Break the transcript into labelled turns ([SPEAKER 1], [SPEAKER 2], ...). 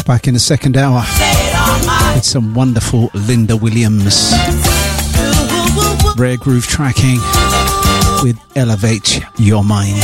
[SPEAKER 1] back in the second hour with some wonderful Linda Williams. Rare groove tracking with Elevate Your Mind.